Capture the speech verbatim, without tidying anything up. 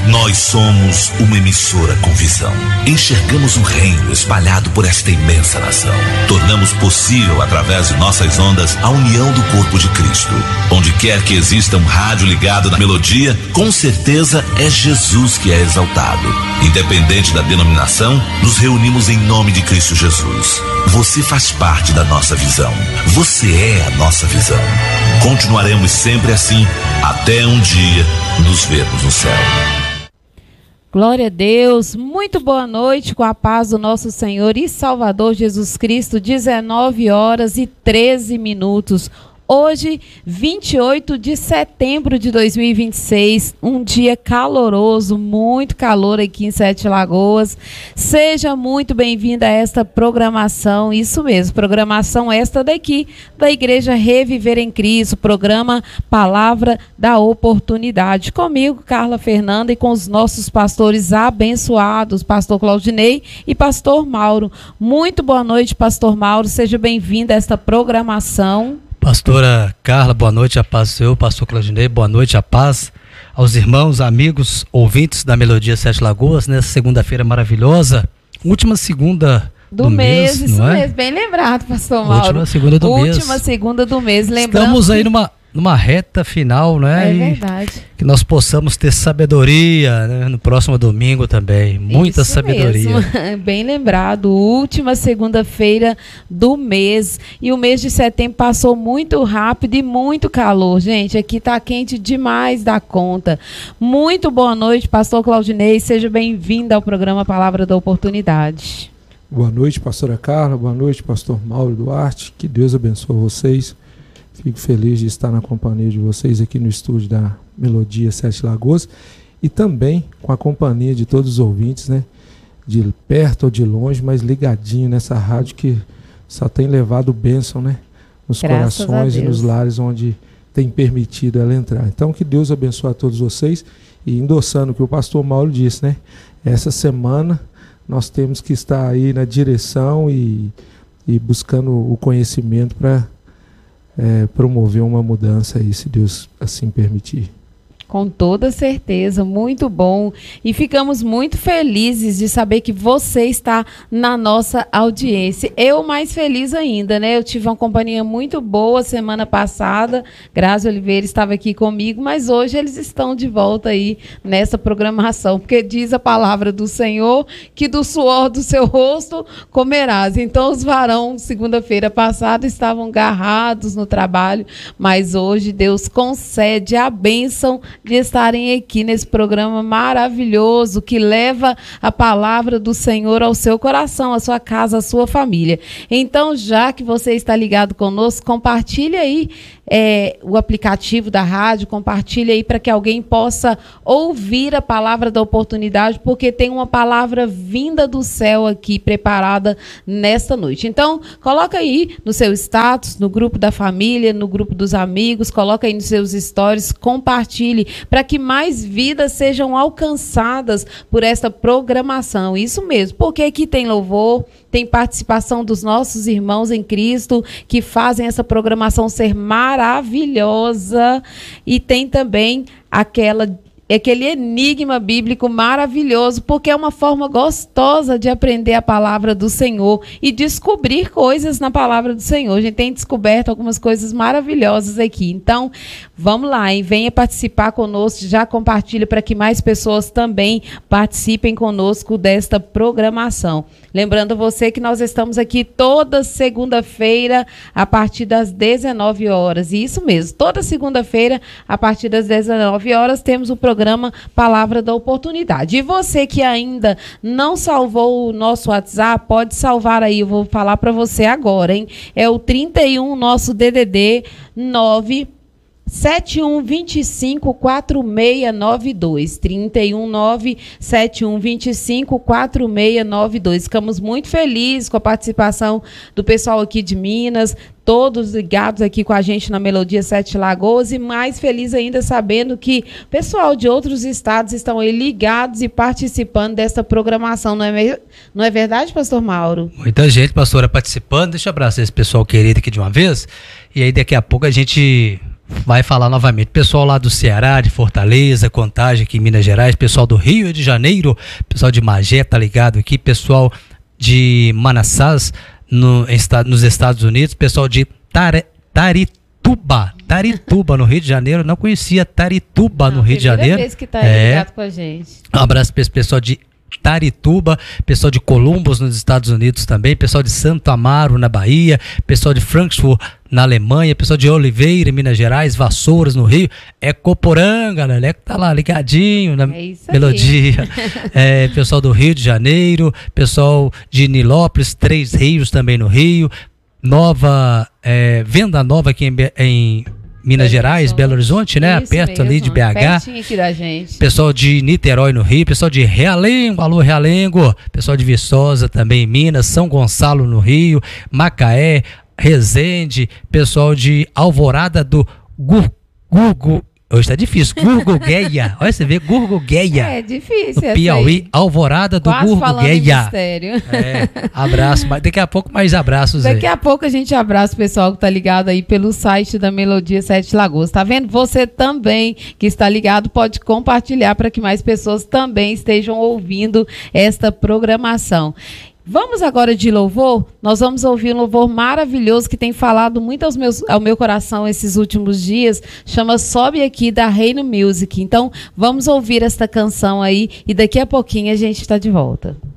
Nós somos uma emissora com visão. Enxergamos o reino espalhado por esta imensa nação. Tornamos possível, através de nossas ondas, a união do corpo de Cristo. Onde quer que exista um rádio ligado na melodia, com certeza é Jesus que é exaltado. Independente da denominação, nos reunimos em nome de Cristo Jesus. Você faz parte da nossa visão. Você é a nossa visão. Continuaremos sempre assim, até um dia nos vermos no céu. Glória a Deus, muito boa noite, com a paz do nosso Senhor e Salvador Jesus Cristo, dezenove horas e treze minutos. Hoje, vinte e oito de setembro de dois mil e vinte e seis, um dia caloroso, muito calor aqui em Sete Lagoas. Seja muito bem-vinda a esta programação, isso mesmo, programação esta daqui, da Igreja Reviver em Cristo, programa Palavra da Oportunidade. Comigo, Carla Fernanda, e com os nossos pastores abençoados, pastor Claudinei e pastor Mauro. Muito boa noite, pastor Mauro, seja bem-vindo a esta programação. Pastora Carla, boa noite, a paz do Senhor. Pastor Claudinei, boa noite, a paz aos irmãos, amigos, ouvintes da Melodia Sete Lagoas, nessa segunda-feira maravilhosa, última segunda do, do mês, mês, isso não é? mesmo, bem lembrado, pastor Mauro. Última segunda do mês. Última segunda do mês, lembrando. Estamos aí que... numa, numa reta final, não é? É e verdade. Que nós possamos ter sabedoria, né? No próximo domingo também, muita Isso sabedoria. Mesmo. Bem lembrado, última segunda-feira do mês, e o mês de setembro passou muito rápido e muito calor, gente, aqui tá quente demais da conta. Muito boa noite, pastor Claudinei, seja bem-vindo ao programa Palavra da Oportunidade. Boa noite, pastora Carla, boa noite, pastor Mauro Duarte, que Deus abençoe vocês. Fico feliz de estar na companhia de vocês aqui no estúdio da Melodia Sete Lagoas e também com a companhia de todos os ouvintes, né? De perto ou de longe, mas ligadinho nessa rádio que só tem levado bênção, né? Nos Graças corações a e nos Deus. lares onde tem permitido ela entrar. Então que Deus abençoe a todos vocês e endossando o que o pastor Mauro disse, né? Essa semana nós temos que estar aí na direção e, e buscando o conhecimento para É, promover uma mudança aí, se Deus assim permitir. Com toda certeza, muito bom. E ficamos muito felizes de saber que você está na nossa audiência. Eu mais feliz ainda, né? Eu tive uma companhia muito boa semana passada. Grazi Oliveira estava aqui comigo, mas hoje eles estão de volta aí nessa programação, porque diz a palavra do Senhor que do suor do seu rosto comerás. Então os varão, segunda-feira passada, estavam agarrados no trabalho, mas hoje Deus concede a bênção de estarem aqui nesse programa maravilhoso que leva a palavra do Senhor ao seu coração, à sua casa, à sua família. Então, já que você está ligado conosco, compartilhe aí é, o aplicativo da rádio, compartilhe aí para que alguém possa ouvir a palavra da oportunidade, porque tem uma palavra vinda do céu aqui, preparada nesta noite. Então, coloca aí no seu status, no grupo da família, no grupo dos amigos, coloca aí nos seus stories, compartilhe, para que mais vidas sejam alcançadas por esta programação. Isso mesmo, porque aqui tem louvor, tem participação dos nossos irmãos em Cristo, que fazem essa programação ser maravilhosa, e tem também aquela aquele enigma bíblico maravilhoso, porque é uma forma gostosa de aprender a palavra do Senhor e descobrir coisas na palavra do Senhor. A gente tem descoberto algumas coisas maravilhosas aqui. Então, vamos lá, hein? Venha participar conosco, já compartilha para que mais pessoas também participem conosco desta programação. Lembrando você que nós estamos aqui toda segunda-feira a partir das dezenove horas. E isso mesmo, toda segunda-feira a partir das dezenove horas temos o programa Programa Palavra da Oportunidade. E você que ainda não salvou o nosso WhatsApp, pode salvar aí, eu vou falar para você agora, hein? É o trinta e um, nosso D D D nove sete um dois cinco quatro seis nove dois. trinta e um, nove sete um dois cinco quatro seis nove dois. Ficamos muito felizes com a participação do pessoal aqui de Minas, todos ligados aqui com a gente na Melodia Sete Lagoas, e mais feliz ainda sabendo que o pessoal de outros estados estão aí ligados e participando dessa programação. Não é, não é verdade, pastor Mauro? Muita gente, pastora, participando. Deixa eu abraçar esse pessoal querido aqui de uma vez. E aí daqui a pouco a gente vai falar novamente. Pessoal lá do Ceará, de Fortaleza, Contagem aqui em Minas Gerais, pessoal do Rio de Janeiro, pessoal de Magé tá ligado aqui, pessoal de Manassas no, em, nos Estados Unidos, pessoal de Tare, Tarituba, Tarituba no Rio de Janeiro, não conhecia Tarituba não, no Rio de Janeiro. Primeira vez que tá é. ligado com a gente. Um abraço para esse pessoal de Tarituba, pessoal de Columbus nos Estados Unidos também, pessoal de Santo Amaro na Bahia, pessoal de Frankfurt na Alemanha, pessoal de Oliveira, Minas Gerais, Vassouras no Rio, é Coporanga, né? Que tá lá ligadinho na é melodia. É, pessoal do Rio de Janeiro, pessoal de Nilópolis, Três Rios também no Rio, Nova, é, Venda Nova aqui em, em Minas Belo Gerais, Horizonte. Belo Horizonte, né? Isso Perto mesmo, ali de B H. Pertinho aqui da gente. Pessoal de Niterói no Rio, pessoal de Realengo, alô Realengo, pessoal de Viçosa também em Minas, São Gonçalo no Rio, Macaé, Resende, pessoal de Alvorada do Gurgu. Hoje tá difícil, Gurgugueia. Olha, você vê, Gurgugueia. É difícil essa Piauí, aí. Alvorada do Quase Gurgugueia. É, abraço, mas daqui a pouco mais abraços Daqui aí. a pouco a gente abraça o pessoal que tá ligado aí pelo site da Melodia Sete Lagoas. Tá vendo? Você também que está ligado pode compartilhar para que mais pessoas também estejam ouvindo esta programação. Vamos agora de louvor? Nós vamos ouvir um louvor maravilhoso que tem falado muito aos meus, ao meu coração esses últimos dias. Chama Sobe Aqui, da Reino Music. Então, vamos ouvir esta canção aí e daqui a pouquinho a gente está de volta.